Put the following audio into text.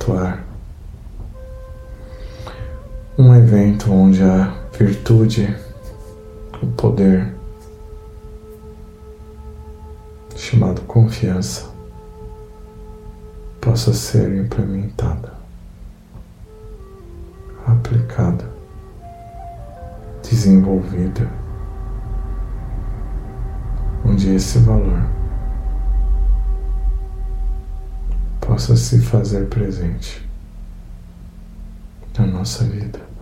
atuar. Um evento onde a virtude, o poder, chamado confiança, possa ser implementada, aplicada, desenvolvida, onde esse valor possa se fazer presente na nossa vida.